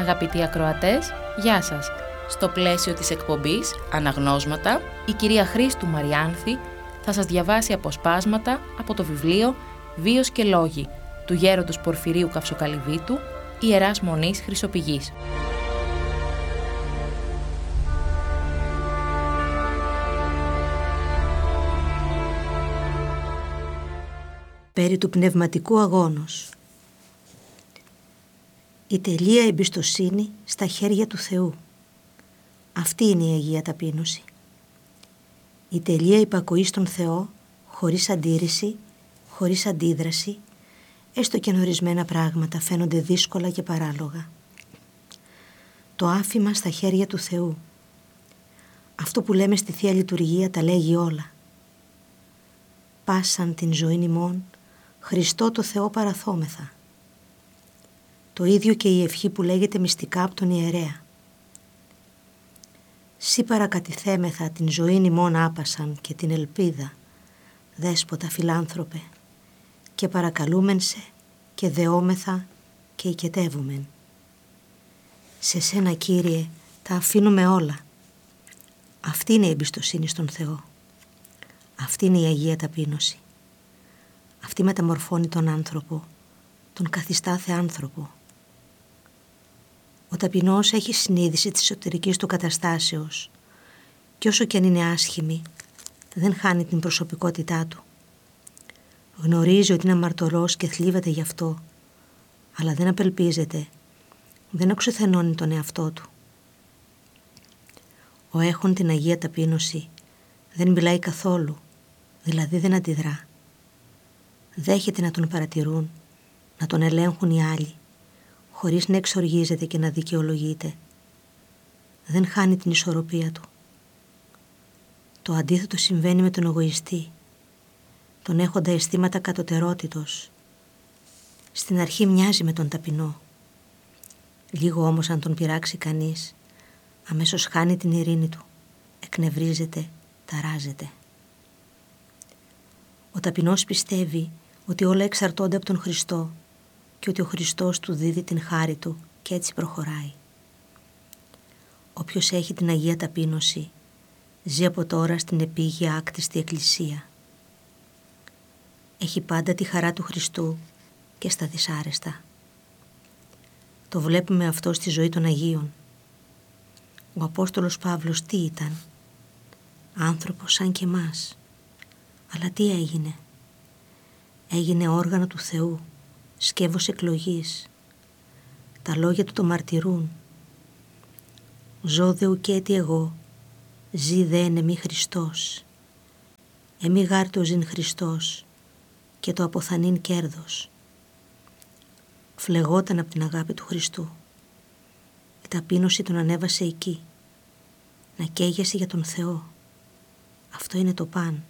Αγαπητοί ακροατές, γεια σας. Στο πλαίσιο της εκπομπής «Αναγνώσματα», η κυρία Χρήστου Μαριάνθη θα σας διαβάσει αποσπάσματα από το βιβλίο «Βίος και λόγοι» του γέροντος Πορφυρίου Καυσοκαλυβίτου, Ιεράς Μονής Χρυσοπηγής. Περί του πνευματικού αγώνος. Η τελεία εμπιστοσύνη στα χέρια του Θεού. Αυτή είναι η Αγία Ταπείνωση. Η τελεία υπακοή στον Θεό, χωρίς αντίρρηση, χωρίς αντίδραση, έστω και αν ορισμένα πράγματα φαίνονται δύσκολα και παράλογα. Το άφημα στα χέρια του Θεού. Αυτό που λέμε στη Θεία Λειτουργία τα λέγει όλα. Πάσαν την ζωήν ημών, Χριστό το Θεό παραθόμεθα. Το ίδιο και η ευχή που λέγεται μυστικά από τον ιερέα. Σύ παρακατηθέμεθα την ζωήν ημών άπασαν και την ελπίδα, δέσποτα φιλάνθρωπε, και παρακαλούμεν σε και δεόμεθα και οικετεύουμεν. Σε σένα, Κύριε, τα αφήνουμε όλα. Αυτή είναι η εμπιστοσύνη στον Θεό. Αυτή είναι η Αγία Ταπείνωση. Αυτή μεταμορφώνει τον άνθρωπο, τον καθιστά θεάνθρωπο. Ο ταπεινός έχει συνείδηση της εσωτερικής του καταστάσεως και όσο και αν είναι άσχημη, δεν χάνει την προσωπικότητά του. Γνωρίζει ότι είναι αμαρτωλός και θλίβεται γι' αυτό, αλλά δεν απελπίζεται, δεν εξουθενώνει τον εαυτό του. Ο έχων την Αγία Ταπείνωση δεν μιλάει καθόλου, δηλαδή δεν αντιδρά. Δέχεται να τον παρατηρούν, να τον ελέγχουν οι άλλοι, χωρίς να εξοργίζεται και να δικαιολογείται. Δεν χάνει την ισορροπία του. Το αντίθετο συμβαίνει με τον εγωιστή, τον έχοντα αισθήματα κατωτερότητος. Στην αρχή μοιάζει με τον ταπεινό. Λίγο όμως αν τον πειράξει κανείς, αμέσως χάνει την ειρήνη του, εκνευρίζεται, ταράζεται. Ο ταπεινός πιστεύει ότι όλα εξαρτώνται από τον Χριστό και ότι ο Χριστός του δίδει την χάρη του και έτσι προχωράει. Όποιος έχει την Αγία Ταπείνωση ζει από τώρα στην επίγεια άκτιστη εκκλησία. Έχει πάντα τη χαρά του Χριστού και στα δυσάρεστα. Το βλέπουμε αυτό στη ζωή των Αγίων. Ο Απόστολος Παύλος τι ήταν? Άνθρωπος σαν και εμάς. Αλλά τι έγινε? Έγινε όργανο του Θεού, σκεύος εκλογής. Τα λόγια του το μαρτυρούν. Ζω δε ουκέτι εγώ, ζει δε εν εμεί Χριστός. Εμεί γάρτο ζην Χριστός και το αποθανήν κέρδος. Φλεγόταν από την αγάπη του Χριστού. Η ταπείνωση τον ανέβασε εκεί. Να καίγεσαι για τον Θεό. Αυτό είναι το παν.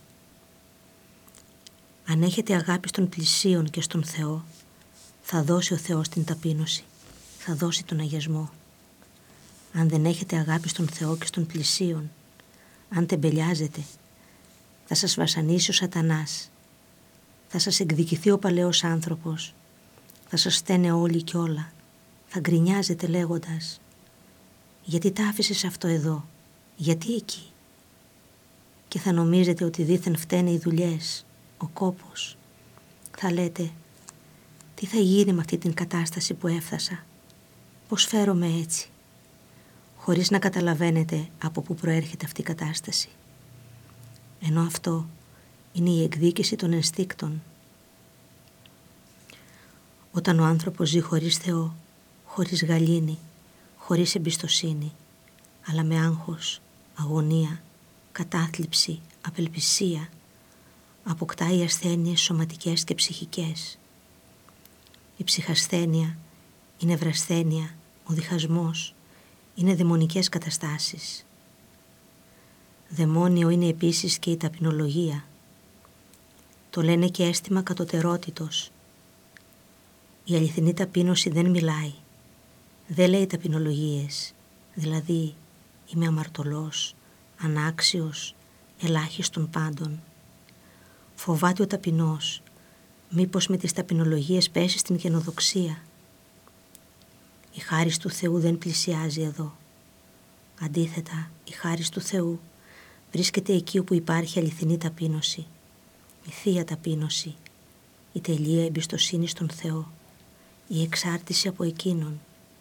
Αν έχετε αγάπη στον πλησίον και στον Θεό, θα δώσει ο Θεός την ταπείνωση, θα δώσει τον αγιασμό. Αν δεν έχετε αγάπη στον Θεό και στον πλησίον, αν τεμπελιάζετε, θα σας βασανίσει ο σατανάς, θα σας εκδικηθεί ο παλαιός άνθρωπος, θα σας στένε όλοι κι όλα, θα γκρινιάζετε λέγοντας «Γιατί τα άφησες αυτό εδώ, γιατί εκεί?» Και θα νομίζετε ότι δήθεν φταίνε οι δουλειές, ο κόπος. Θα λέτε «Τι θα γίνει με αυτή την κατάσταση που έφτασα, πώς φέρομαι έτσι?» Χωρίς να καταλαβαίνετε από πού προέρχεται αυτή η κατάσταση. Ενώ αυτό είναι η εκδίκηση των ενστίκτων. Όταν ο άνθρωπος ζει χωρίς Θεό, χωρίς γαλήνη, χωρίς εμπιστοσύνη, αλλά με άγχος, αγωνία, κατάθλιψη, απελπισία, αποκτάει ασθένειες σωματικές και ψυχικές. Η ψυχασθένεια, η νευρασθένεια, ο διχασμός είναι δαιμονικές καταστάσεις. Δαιμόνιο είναι επίσης και η ταπεινολογία. Το λένε και αίσθημα κατωτερότητος. Η αληθινή ταπείνωση δεν μιλάει. Δεν λέει ταπεινολογίες, δηλαδή είμαι αμαρτωλός, ανάξιος, ελάχιστον πάντων. Φοβάται ο ταπεινός, μήπως με τις ταπεινολογίες πέσει στην καινοδοξία. Η χάρις του Θεού δεν πλησιάζει εδώ. Αντίθετα, η χάρις του Θεού βρίσκεται εκεί όπου υπάρχει αληθινή ταπείνωση, η θεία ταπείνωση, η τελεία εμπιστοσύνη στον Θεό, η εξάρτηση από Εκείνον.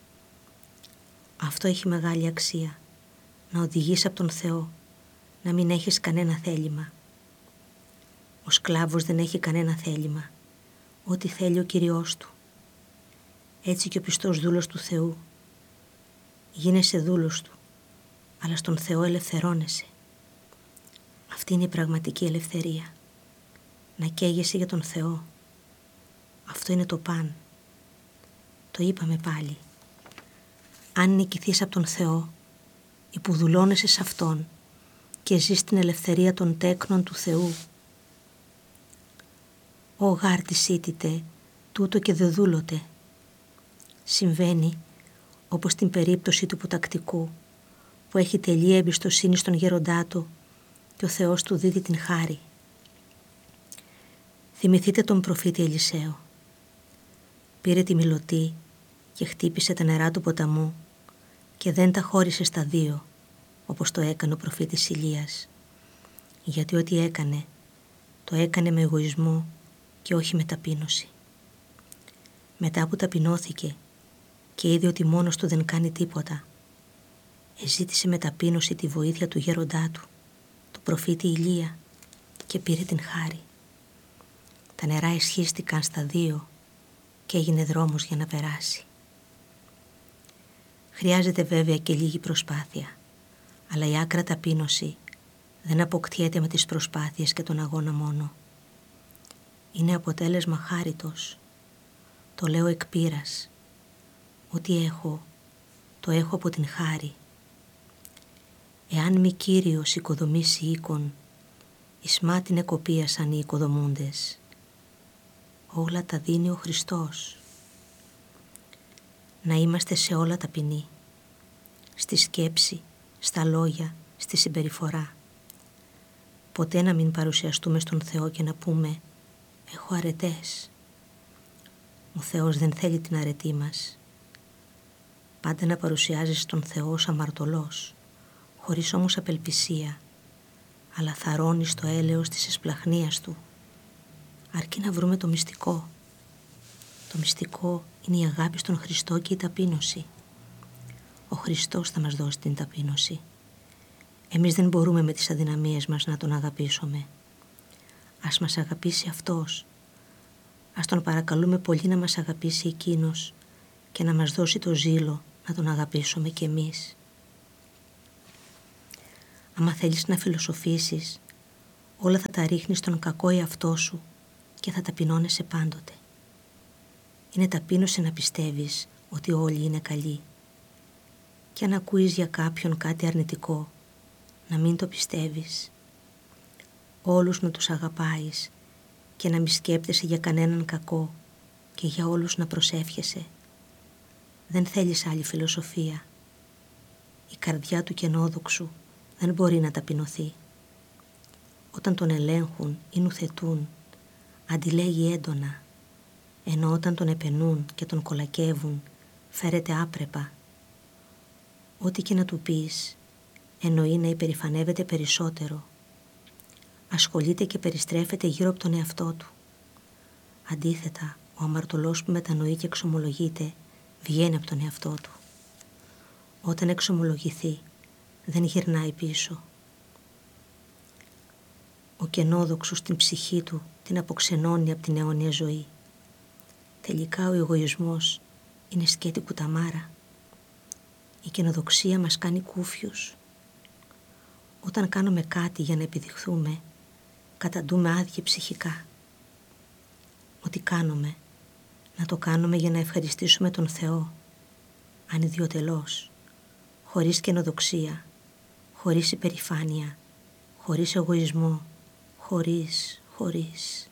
Αυτό έχει μεγάλη αξία, να οδηγείς από τον Θεό, να μην έχεις κανένα θέλημα. Ο σκλάβος δεν έχει κανένα θέλημα, ό,τι θέλει ο Κυριός του. Έτσι και ο πιστός δούλος του Θεού. Γίνεσαι δούλος του, αλλά στον Θεό ελευθερώνεσαι. Αυτή είναι η πραγματική ελευθερία. Να καίγεσαι για τον Θεό. Αυτό είναι το παν. Το είπαμε πάλι. Αν νικηθείς από τον Θεό, υποδουλώνεσαι σε Αυτόν και ζεις την ελευθερία των τέκνων του Θεού. «Ω γάρτη σύτητε, τούτο και δε δούλωτε». Συμβαίνει όπως στην περίπτωση του υποτακτικού που έχει τελεία εμπιστοσύνη στον γέροντά του και ο Θεός του δίδει την χάρη. Θυμηθείτε τον προφήτη Ελισαίο. Πήρε τη μιλωτή και χτύπησε τα νερά του ποταμού και δεν τα χώρισε στα δύο, όπως το έκανε ο προφήτης Ηλίας. Γιατί ό,τι έκανε, το έκανε με εγωισμό και όχι με ταπείνωση. Μετά που ταπεινώθηκε και είδε ότι μόνος του δεν κάνει τίποτα, εζήτησε με ταπείνωση τη βοήθεια του γέροντά του, του προφήτη Ηλία, και πήρε την χάρη. Τα νερά εσχίστηκαν στα δύο και έγινε δρόμος για να περάσει. Χρειάζεται βέβαια και λίγη προσπάθεια, αλλά η άκρα ταπείνωση δεν αποκτιέται με τις προσπάθειες και τον αγώνα μόνο. Είναι αποτέλεσμα χάριτος. Το λέω εκ πείρας. Ό,τι έχω, το έχω από την χάρη. Εάν μη Κύριος οικοδομήσει οίκον, εις μάτιν εκοπίασαν οι οικοδομούντες. Όλα τα δίνει ο Χριστός. Να είμαστε σε όλα ταπεινοί, στη σκέψη, στα λόγια, στη συμπεριφορά. Ποτέ να μην παρουσιαστούμε στον Θεό και να πούμε «Έχω αρετές». Ο Θεός δεν θέλει την αρετή μας. Πάντα να παρουσιάζεις τον Θεό ως αμαρτωλός, χωρίς όμως απελπισία, αλλά θαρρώνεις το έλεος της εσπλαχνίας Του. Αρκεί να βρούμε το μυστικό. Το μυστικό είναι η αγάπη στον Χριστό και η ταπείνωση. Ο Χριστός θα μας δώσει την ταπείνωση. Εμείς δεν μπορούμε με τις αδυναμίες μας να Τον αγαπήσουμε. Ας μας αγαπήσει Αυτός. Ας Τον παρακαλούμε πολύ να μας αγαπήσει Εκείνος και να μας δώσει το ζήλο να Τον αγαπήσουμε κι εμείς. Άμα θέλεις να φιλοσοφήσεις, όλα θα τα ρίχνεις στον κακό εαυτό σου και θα ταπεινώνεσαι πάντοτε. Είναι ταπείνωση να πιστεύεις ότι όλοι είναι καλοί. Και αν ακούεις για κάποιον κάτι αρνητικό, να μην το πιστεύεις. Όλους να τους αγαπάεις και να μη σκέπτεσαι για κανέναν κακό και για όλους να προσεύχεσαι. Δεν θέλεις άλλη φιλοσοφία. Η καρδιά του κενόδοξου δεν μπορεί να ταπεινωθεί. Όταν τον ελέγχουν ή νουθετούν, αντιλέγει έντονα, ενώ όταν τον επενούν και τον κολακεύουν, φέρεται άπρεπα. Ό,τι και να του πεις, εννοεί να υπερηφανεύεται περισσότερο. Ασχολείται και περιστρέφεται γύρω από τον εαυτό του. Αντίθετα, ο αμαρτωλός που μετανοεί και εξομολογείται, βγαίνει από τον εαυτό του. Όταν εξομολογηθεί, δεν γυρνάει πίσω. Ο κενόδοξος στην ψυχή του την αποξενώνει από την αιώνια ζωή. Τελικά ο εγωισμός είναι σκέτη κουταμάρα. Η κενοδοξία μας κάνει κούφιους. Όταν κάνουμε κάτι για να επιδειχθούμε, καταντούμε άδειοι ψυχικά. Ό,τι κάνουμε, να το κάνουμε για να ευχαριστήσουμε τον Θεό, ανιδιοτελώς, χωρίς κενοδοξία, χωρίς υπερηφάνεια, χωρίς εγωισμό, χωρίς.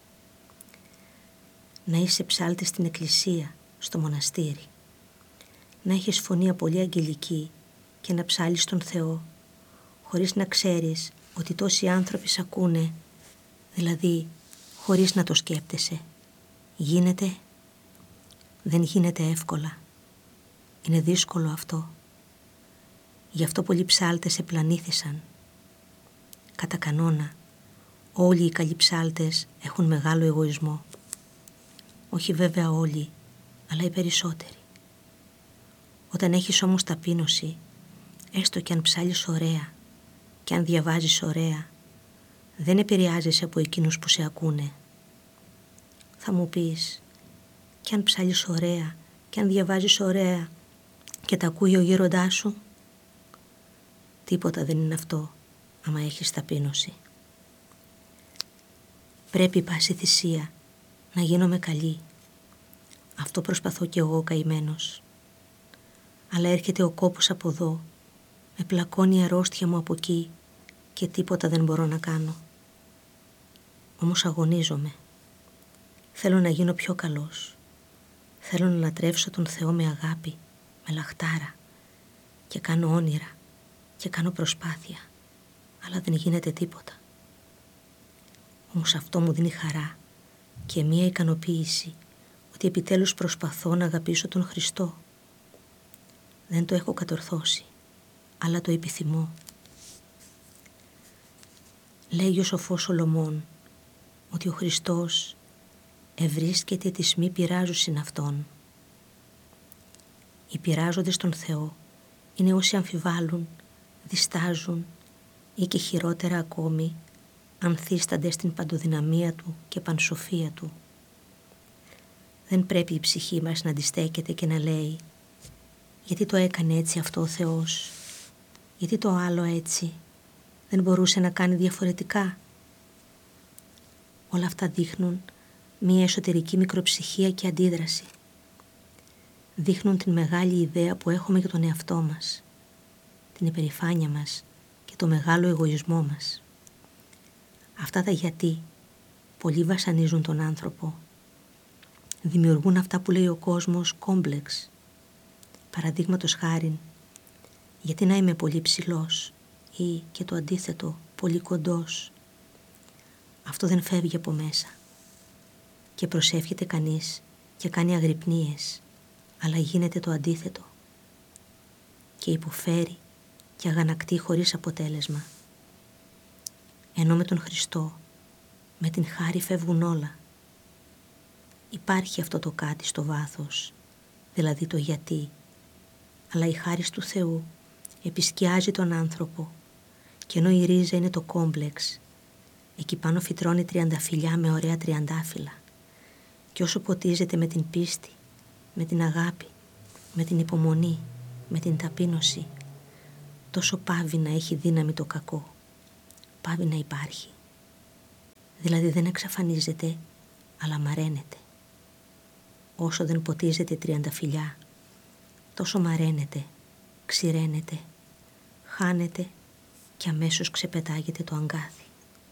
Να είσαι ψάλτης στην εκκλησία, στο μοναστήρι. Να έχεις φωνή πολύ αγγελική και να ψάλεις τον Θεό, χωρίς να ξέρεις ότι τόσοι άνθρωποι σ' ακούνε, δηλαδή χωρίς να το σκέπτεσαι. Γίνεται? Δεν γίνεται εύκολα. Είναι δύσκολο αυτό. Γι' αυτό πολλοί ψάλτες επλανήθησαν. Κατά κανόνα, όλοι οι καλοί ψάλτες έχουν μεγάλο εγωισμό. Όχι βέβαια όλοι, αλλά οι περισσότεροι. Όταν έχεις όμως ταπείνωση, έστω κι αν ψάλεις ωραία και αν διαβάζεις ωραία, δεν επηρεάζεσαι από εκείνους που σε ακούνε. Θα μου πεις, κι αν ψάλεις ωραία και αν διαβάζεις ωραία και τα ακούει ο γέροντάς σου, τίποτα δεν είναι αυτό άμα έχεις ταπείνωση. Πρέπει πάση θυσία να γίνομαι καλή. Αυτό προσπαθώ κι εγώ καημένος. Αλλά έρχεται ο κόπος από εδώ, με πλακώνει η αρρώστια μου από εκεί και τίποτα δεν μπορώ να κάνω. Όμως αγωνίζομαι. Θέλω να γίνω πιο καλός. Θέλω να λατρεύσω τον Θεό με αγάπη, με λαχτάρα και κάνω όνειρα και κάνω προσπάθεια, αλλά δεν γίνεται τίποτα. Όμως αυτό μου δίνει χαρά και μία ικανοποίηση ότι επιτέλους προσπαθώ να αγαπήσω τον Χριστό. Δεν το έχω κατορθώσει, αλλά το επιθυμώ. Λέγει ο σοφός Σολομών ότι ο Χριστός ευρίσκεται τις μη πειράζουσιν αυτόν. Οι πειράζοντες τον Θεό είναι όσοι αμφιβάλλουν, διστάζουν ή και χειρότερα ακόμη ανθίστανται στην παντοδυναμία Του και πανσοφία Του. Δεν πρέπει η ψυχή μας να αντιστέκεται και να λέει «Γιατί το έκανε έτσι αυτό ο Θεός, γιατί το άλλο έτσι, δεν μπορούσε να κάνει διαφορετικά». Όλα αυτά δείχνουν μία εσωτερική μικροψυχία και αντίδραση. Δείχνουν την μεγάλη ιδέα που έχουμε για τον εαυτό μας, την υπερηφάνεια μας και το μεγάλο εγωισμό μας. Αυτά τα γιατί πολλοί βασανίζουν τον άνθρωπο. Δημιουργούν αυτά που λέει ο κόσμος κόμπλεξ. Παραδείγματος χάριν, γιατί να είμαι πολύ ψηλός ή και το αντίθετο, πολύ κοντός. Αυτό δεν φεύγει από μέσα. Και προσεύχεται κανείς και κάνει αγρυπνίες, αλλά γίνεται το αντίθετο. Και υποφέρει και αγανακτεί χωρίς αποτέλεσμα. Ενώ με τον Χριστό, με την χάρη φεύγουν όλα. Υπάρχει αυτό το κάτι στο βάθος, δηλαδή το γιατί, αλλά η χάρη του Θεού επισκιάζει τον άνθρωπο και ενώ η ρίζα είναι το κόμπλεξ, εκεί πάνω φυτρώνει τριανταφυλλιά με ωραία τριαντάφυλλα και όσο ποτίζεται με την πίστη, με την αγάπη, με την υπομονή, με την ταπείνωση, τόσο πάβει να έχει δύναμη το κακό, πάβει να υπάρχει. Δηλαδή δεν εξαφανίζεται, αλλά μαραίνεται. Όσο δεν ποτίζεται τριανταφυλλιά, τόσο μαραίνεται, ξηραίνεται, χάνεται και αμέσως ξεπετάγεται το αγκάθι.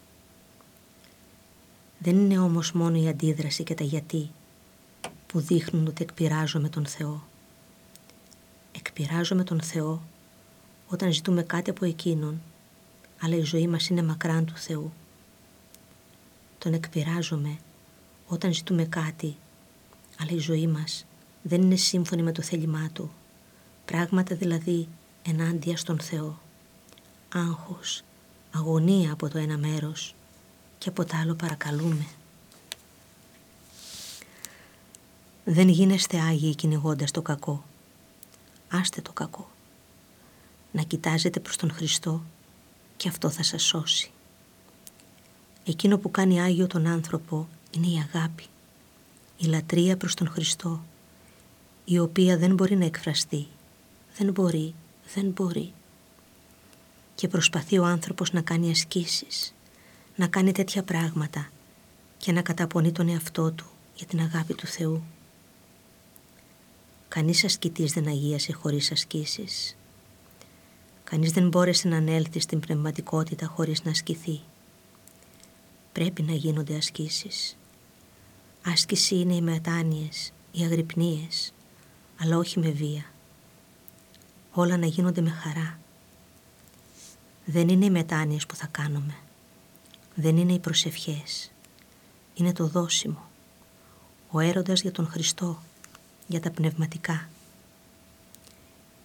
Δεν είναι όμως μόνο η αντίδραση και τα γιατί που δείχνουν ότι εκπειράζομαι τον Θεό. Εκπειράζομαι τον Θεό όταν ζητούμε κάτι από Εκείνον, αλλά η ζωή μας είναι μακράν του Θεού. Τον εκπειράζομαι όταν ζητούμε κάτι, αλλά η ζωή μας δεν είναι σύμφωνη με το θέλημά Του. Πράγματα δηλαδή ενάντια στον Θεό. Άγχος, αγωνία από το ένα μέρος και από το άλλο παρακαλούμε. Δεν γίνεστε άγιοι κυνηγώντας το κακό. Άστε το κακό. Να κοιτάζετε προς τον Χριστό και αυτό θα σας σώσει. Εκείνο που κάνει άγιο τον άνθρωπο είναι η αγάπη, η λατρεία προς τον Χριστό, η οποία δεν μπορεί να εκφραστεί. Δεν μπορεί. Και προσπαθεί ο άνθρωπος να κάνει ασκήσεις, να κάνει τέτοια πράγματα και να καταπονεί τον εαυτό του για την αγάπη του Θεού. Κανείς ασκητής δεν αγίασε χωρίς ασκήσεις. Κανείς δεν μπόρεσε να ανέλθει στην πνευματικότητα χωρίς να ασκηθεί. Πρέπει να γίνονται ασκήσεις. Άσκηση είναι οι μετάνοιες, οι αγρυπνίες, αλλά όχι με βία. Όλα να γίνονται με χαρά. Δεν είναι οι μετάνοιες που θα κάνουμε. Δεν είναι οι προσευχές. Είναι το δώσιμο. Ο έρωτας για τον Χριστό, για τα πνευματικά.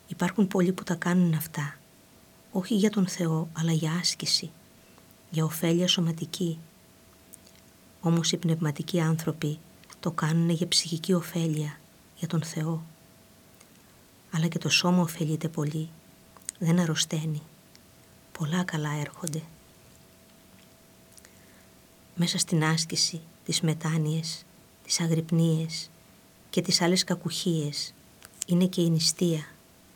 Υπάρχουν πολλοί που τα κάνουν αυτά, όχι για τον Θεό, αλλά για άσκηση, για ωφέλεια σωματική. Όμως οι πνευματικοί άνθρωποι το κάνουν για ψυχική ωφέλεια, για τον Θεό. Αλλά και το σώμα ωφελείται πολύ, δεν αρρωσταίνει. Πολλά καλά έρχονται. Μέσα στην άσκηση, τις μετάνοιες, τις αγρυπνίες και τις άλλες κακουχίες είναι και η νηστεία.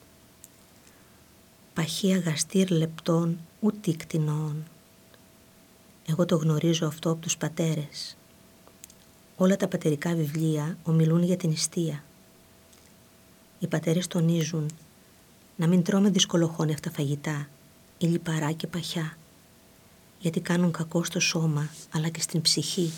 Παχύ αγαστήρ λεπτών ούτε κτηνών. Εγώ το γνωρίζω αυτό από τους πατέρες. Όλα τα πατερικά βιβλία ομιλούν για την νηστεία. Οι πατέρες τονίζουν να μην τρώμε δυσκολοχώνευτα φαγητά ή λιπαρά και παχιά, γιατί κάνουν κακό στο σώμα αλλά και στην ψυχή.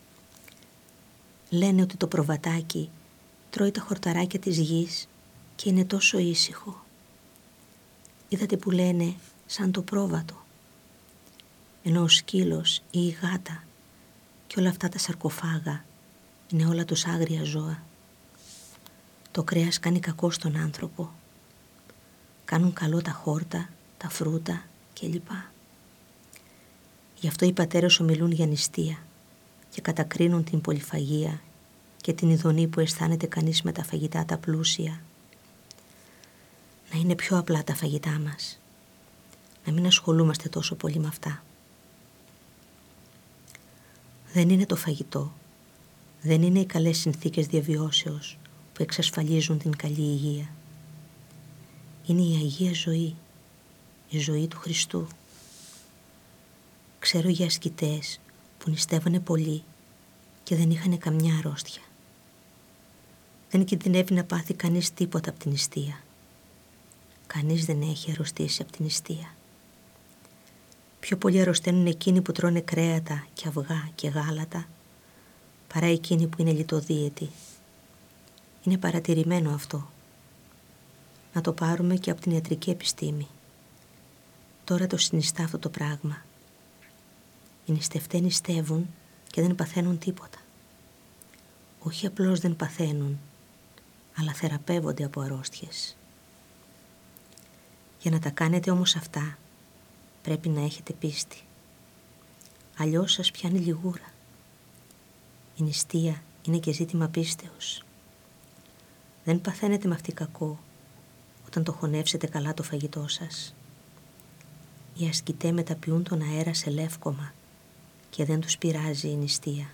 Λένε ότι το προβατάκι τρώει τα χορταράκια της γης και είναι τόσο ήσυχο. Είδατε που λένε σαν το πρόβατο, ενώ ο σκύλος ή η γάτα και όλα αυτά τα σαρκοφάγα είναι όλα τους άγρια ζώα. Το κρέας κάνει κακό στον άνθρωπο. Κάνουν καλό τα χόρτα, τα φρούτα κλπ. Γι' αυτό οι πατέρες ομιλούν για νηστεία και κατακρίνουν την πολυφαγία και την ειδονή που αισθάνεται κανείς με τα φαγητά τα πλούσια. Να είναι πιο απλά τα φαγητά μας. Να μην ασχολούμαστε τόσο πολύ με αυτά. Δεν είναι το φαγητό. Δεν είναι οι καλές συνθήκες διαβιώσεως που εξασφαλίζουν την καλή υγεία. Είναι η Αγία Ζωή, η ζωή του Χριστού. Ξέρω για ασκητές που νηστεύανε πολύ και δεν είχαν καμιά αρρώστια. Δεν κινδυνεύει να πάθει κανείς τίποτα από την νηστεία. Κανείς δεν έχει αρρωστήσει από την νηστεία. Πιο πολύ αρρωσταίνουν εκείνοι που τρώνε κρέατα και αυγά και γάλατα, παρά εκείνοι που είναι λιτοδίαιτοι. Είναι παρατηρημένο αυτό. Να το πάρουμε και από την ιατρική επιστήμη. Τώρα το συνιστά αυτό το πράγμα. Οι νηστευτές νηστεύουν και δεν παθαίνουν τίποτα. Όχι απλώς δεν παθαίνουν, αλλά θεραπεύονται από αρρώστιες. Για να τα κάνετε όμως αυτά, πρέπει να έχετε πίστη. Αλλιώς σας πιάνει λιγούρα. Η νηστεία είναι και ζήτημα πίστεως. Δεν παθαίνετε με αυτή κακό όταν το χωνεύσετε καλά το φαγητό σας. Οι ασκητές μεταποιούν τον αέρα σε λεύκομα και δεν τους πειράζει η νηστεία.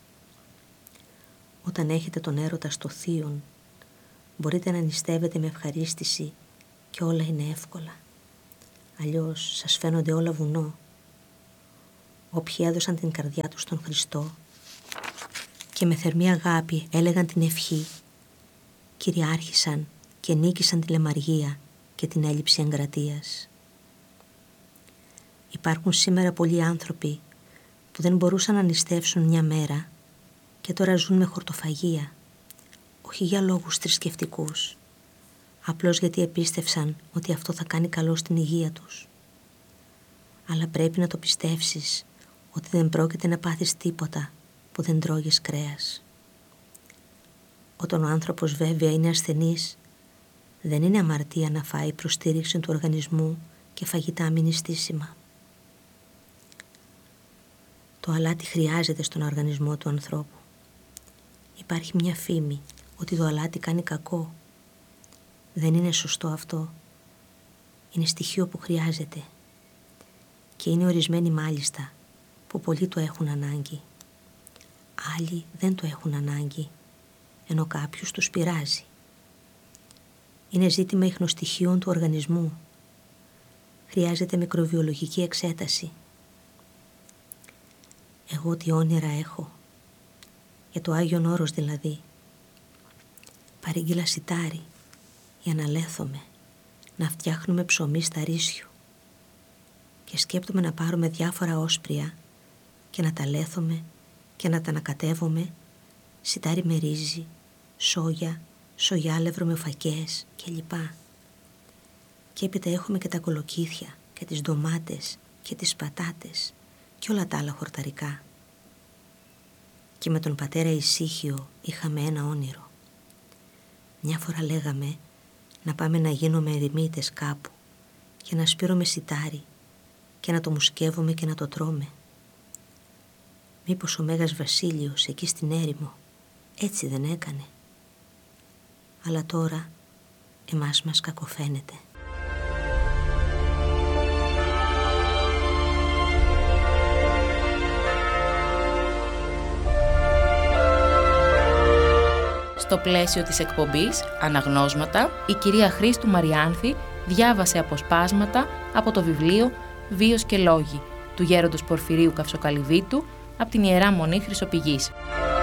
Όταν έχετε τον έρωτα στο θείον, μπορείτε να νηστεύετε με ευχαρίστηση και όλα είναι εύκολα. Αλλιώς σας φαίνονται όλα βουνό. Όποιοι έδωσαν την καρδιά τους στον Χριστό και με θερμή αγάπη έλεγαν την ευχή, κυριάρχησαν και νίκησαν τη λεμαργία και την έλλειψη εγκρατείας. Υπάρχουν σήμερα πολλοί άνθρωποι που δεν μπορούσαν να νηστεύσουν μια μέρα και τώρα ζουν με χορτοφαγία, όχι για λόγους θρησκευτικούς, απλώς γιατί επίστευσαν ότι αυτό θα κάνει καλό στην υγεία τους. Αλλά πρέπει να το πιστεύσεις ότι δεν πρόκειται να πάθεις τίποτα που δεν τρώγεις κρέας. Όταν ο άνθρωπος βέβαια είναι ασθενής, δεν είναι αμαρτία να φάει προστήριξη του οργανισμού και φαγητά μη νηστίσιμα. Το αλάτι χρειάζεται στον οργανισμό του ανθρώπου. Υπάρχει μια φήμη ότι το αλάτι κάνει κακό. Δεν είναι σωστό αυτό. Είναι στοιχείο που χρειάζεται. Και είναι ορισμένοι μάλιστα που πολλοί το έχουν ανάγκη. Άλλοι δεν το έχουν ανάγκη, ενώ κάποιους τους πειράζει. Είναι ζήτημα ιχνοστοιχείων του οργανισμού. Χρειάζεται μικροβιολογική εξέταση. Εγώ τι όνειρα έχω, για το Άγιον Όρος δηλαδή. Παρήγγειλα σιτάρι για να λέθομαι, να φτιάχνουμε ψωμί στα ρίσιο. Και σκέπτομαι να πάρουμε διάφορα όσπρια και να τα λέθουμε και να τα ανακατεύουμε, σιτάρι με ρύζι, σόγια, σογιάλευρο με φακές κλπ. Και έπειτα έχουμε και τα κολοκύθια και τις ντομάτες και τις πατάτες και όλα τα άλλα χορταρικά. Και με τον πατέρα Ησύχιο είχαμε ένα όνειρο. Μια φορά λέγαμε να πάμε να γίνουμε ερημίτες κάπου και να σπείρουμε σιτάρι και να το μουσκεύουμε και να το τρώμε. Μήπως ο Μέγας Βασίλειος εκεί στην έρημο έτσι δεν έκανε? Αλλά τώρα εμάς μας κακοφαίνεται. Στο πλαίσιο της εκπομπής «Αναγνώσματα», η κυρία Χρήστου Μαριάνθη διάβασε αποσπάσματα από το βιβλίο «Βίος και λόγοι» του γέροντος Πορφυρίου Καυσοκαλυβίτου από την Ιερά Μονή Χρυσοπηγής.